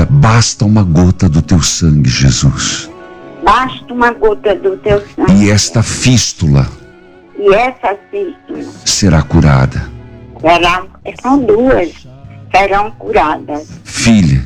basta uma gota do teu sangue, Jesus. Basta uma gota do teu sangue. E esta fístula E essa fístula será curada. são duas, serão curadas. Filha,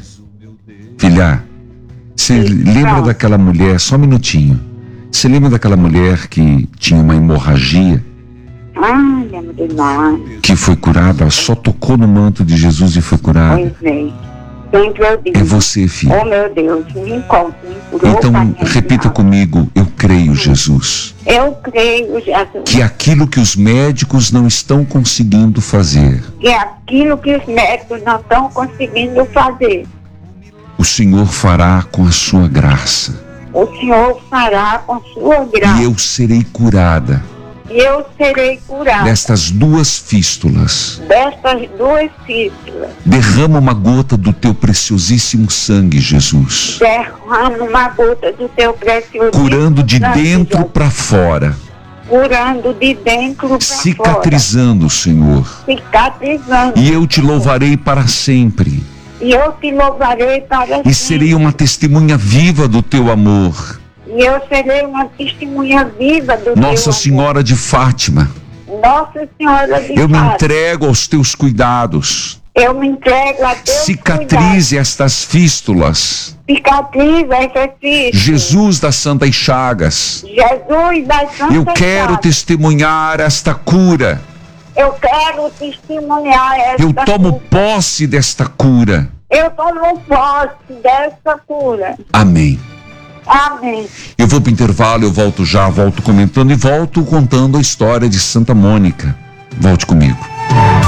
você lembra daquela mulher, só um minutinho. Você lembra daquela mulher que tinha uma hemorragia? Ai, lembro demais. Que foi curada, ela só tocou no manto de Jesus e foi curada. Pois é. Sempre eu digo. É você, filha. Oh, meu Deus, me encontre. Então, repita comigo, eu creio, Jesus, Eu creio, Jesus, que aquilo que os médicos não estão conseguindo fazer, que aquilo que os médicos não estão conseguindo fazer, o Senhor fará com a sua graça. o Senhor fará com sua graça. E eu serei curada E eu serei curada destas duas fístulas. destas duas fístulas. Derrama uma gota do teu preciosíssimo sangue, Jesus, Derrama uma gota do teu precioso curando de sangue, dentro Jesus. para fora, Curando de dentro para fora. cicatrizando, Senhor. Cicatrizando. E eu te louvarei para sempre. E eu te louvarei para E sempre. serei uma testemunha viva do teu amor. E eu serei uma testemunha viva do teu Nossa amor. Senhora de Fátima, Nossa Senhora de eu me Fátima, entrego aos teus cuidados. eu me entrego a Deus. Cicatrize estas fístulas. Cicatriza essas fístulas. Jesus das Santas Chagas, Jesus das Santas eu quero Chagas. testemunhar esta cura. Eu quero testemunhar esta Eu tomo cura. posse desta cura. Eu tomo posse dessa cura. Amém. Amém. Eu vou para o intervalo, eu volto já, volto comentando e volto contando a história de Santa Mônica. Volte comigo.